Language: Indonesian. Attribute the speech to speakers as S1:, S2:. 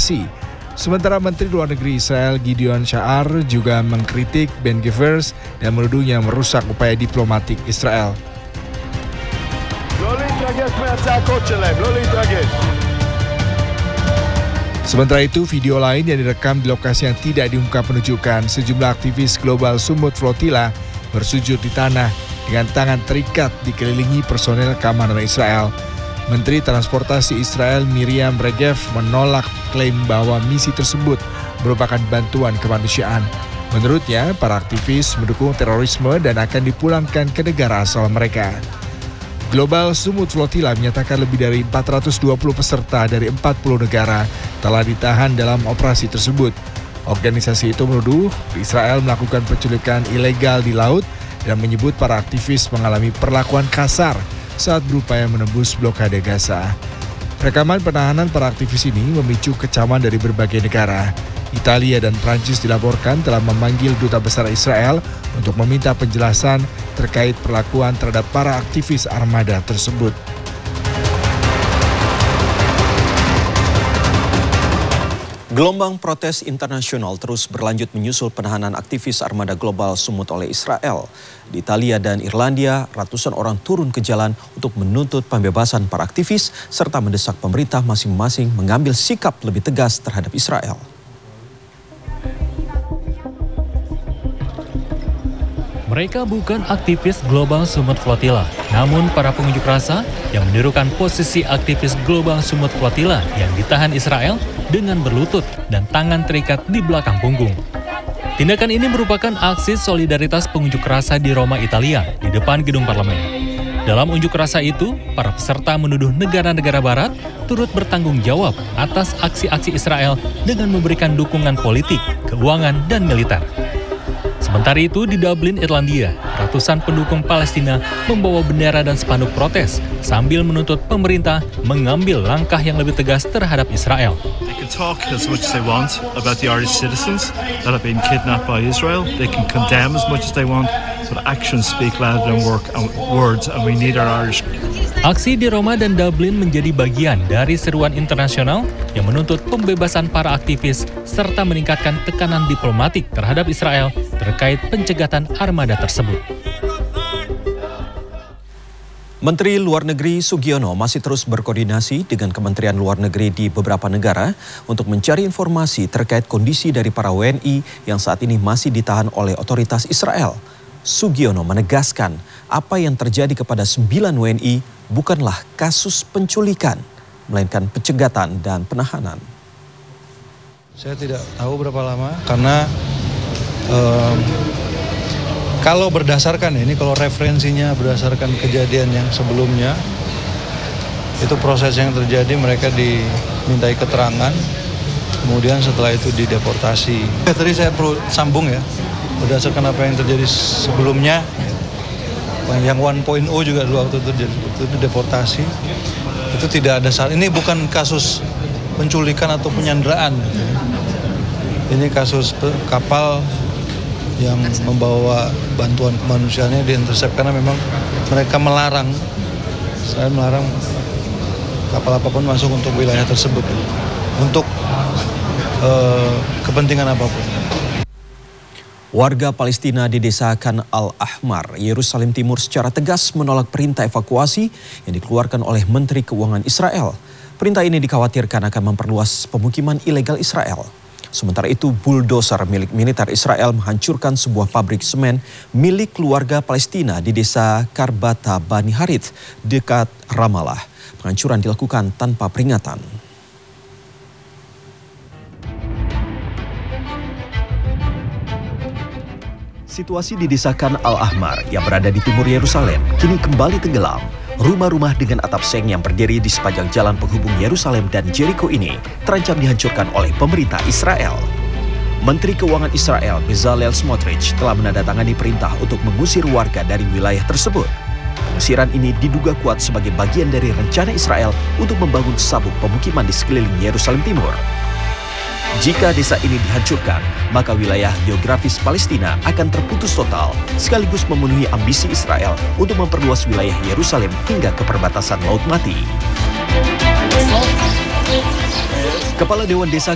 S1: invasi. Sementara Menteri Luar Negeri Israel Gideon Sa'ar juga mengkritik Ben-Gvir dan menuduhnya merusak upaya diplomatik Israel. Sementara itu, video lain yang direkam di lokasi yang tidak diungkap menunjukkan sejumlah aktivis global Sumut Flotilla bersujud di tanah dengan tangan terikat dikelilingi personel keamanan Israel. Menteri Transportasi Israel Miriam Regev menolak klaim bahwa misi tersebut merupakan bantuan kemanusiaan. Menurutnya, para aktivis mendukung terorisme dan akan dipulangkan ke negara asal mereka. Global Sumut Flotilla menyatakan lebih dari 420 peserta dari 40 negara telah ditahan dalam operasi tersebut. Organisasi itu menuduh Israel melakukan penculikan ilegal di laut dan menyebut para aktivis mengalami perlakuan kasar saat berupaya menembus blokade Gaza. Rekaman penahanan para aktivis ini memicu kecaman dari berbagai negara. Italia dan Prancis dilaporkan telah memanggil Duta Besar Israel untuk meminta penjelasan terkait perlakuan terhadap para aktivis armada tersebut.
S2: Gelombang protes internasional terus berlanjut menyusul penahanan aktivis armada global Sumut oleh Israel. Di Italia dan Irlandia, ratusan orang turun ke jalan untuk menuntut pembebasan para aktivis serta mendesak pemerintah masing-masing mengambil sikap lebih tegas terhadap Israel.
S3: Mereka bukan aktivis global Sumut Flotilla, namun para pengunjuk rasa yang menirukan posisi aktivis global Sumut Flotilla yang ditahan Israel dengan berlutut dan tangan terikat di belakang punggung. Tindakan ini merupakan aksi solidaritas pengunjuk rasa di Roma, Italia, di depan gedung parlemen. Dalam unjuk rasa itu, para peserta menuduh negara-negara barat turut bertanggung jawab atas aksi-aksi Israel dengan memberikan dukungan politik, keuangan, dan militer. Sementara itu, di Dublin, Irlandia, ratusan pendukung Palestina membawa bendera dan spanduk protes sambil menuntut pemerintah mengambil langkah yang lebih tegas terhadap Israel.
S4: They can talk as much as they want about the Irish citizens that have been kidnapped by Israel. They can condemn as much as they want, but actions speak louder than words, and we need our Irish.
S3: Aksi di Roma dan Dublin menjadi bagian dari seruan internasional yang menuntut pembebasan para aktivis serta meningkatkan tekanan diplomatik terhadap Israel terkait pencegatan armada tersebut.
S2: Menteri Luar Negeri Sugiono masih terus berkoordinasi dengan Kementerian Luar Negeri di beberapa negara untuk mencari informasi terkait kondisi dari para WNI yang saat ini masih ditahan oleh otoritas Israel. Sugiono menegaskan apa yang terjadi kepada 9 WNI bukanlah kasus penculikan, melainkan pencegatan dan penahanan.
S5: Saya tidak tahu berapa lama karena kalau berdasarkan ini, kalau referensinya berdasarkan kejadian yang sebelumnya, itu proses yang terjadi mereka dimintai keterangan, kemudian setelah itu dideportasi. Tadi saya perlu sambung ya, berdasarkan apa yang terjadi sebelumnya, yang 1.0 juga dulu waktu itu deportasi, itu tidak ada salah. Ini bukan kasus penculikan atau penyanderaan. Ini kasus kapal yang membawa bantuan kemanusiaannya diintersep karena memang mereka melarang, saya melarang kapal apapun masuk untuk wilayah tersebut untuk kepentingan apapun.
S2: Warga Palestina di desa Khan al-Ahmar, Yerusalem Timur secara tegas menolak perintah evakuasi yang dikeluarkan oleh Menteri Keuangan Israel. Perintah ini dikhawatirkan akan memperluas pemukiman ilegal Israel. Sementara itu, bulldozer milik militer Israel menghancurkan sebuah pabrik semen milik keluarga Palestina di desa Karbata Bani Harith dekat Ramallah. Penghancuran dilakukan tanpa peringatan. Situasi di desa Khan al-Ahmar yang berada di timur Yerusalem kini kembali tenggelam. Rumah-rumah dengan atap seng yang berdiri di sepanjang jalan penghubung Yerusalem dan Jericho ini terancam dihancurkan oleh pemerintah Israel. Menteri Keuangan Israel Bezalel Smotrich telah menandatangani perintah untuk mengusir warga dari wilayah tersebut. Pengusiran ini diduga kuat sebagai bagian dari rencana Israel untuk membangun sabuk pemukiman di sekeliling Yerusalem Timur. Jika desa ini dihancurkan, maka wilayah geografis Palestina akan terputus total, sekaligus memenuhi ambisi Israel untuk memperluas wilayah Yerusalem hingga ke perbatasan Laut Mati. Kepala Dewan Desa